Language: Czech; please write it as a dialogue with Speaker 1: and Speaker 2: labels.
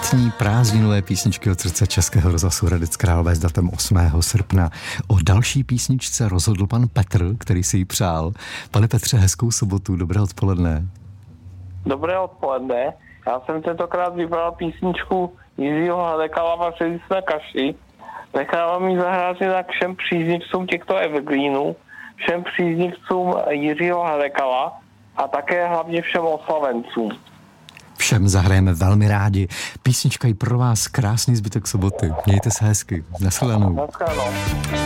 Speaker 1: letní prázdninové písničky od srdce Českého rozhlasu Hradec Králové s datem 8. srpna. O další písničce rozhodl pan Petr, který si ji přál. Pane Petře, hezkou sobotu, dobré odpoledne.
Speaker 2: Dobré odpoledne. Já jsem tentokrát vybral písničku Jiřího Hadekala Vařili jsme kaši. Nechávám ji zahrát jinak všem příznivcům těchto evergreenů, všem příznivcům Jiřího Hadekala a také hlavně všem oslavencům.
Speaker 1: Všem zahrajeme velmi rádi. Písnička i pro vás krásný zbytek soboty. Mějte se hezky. Nashledanou.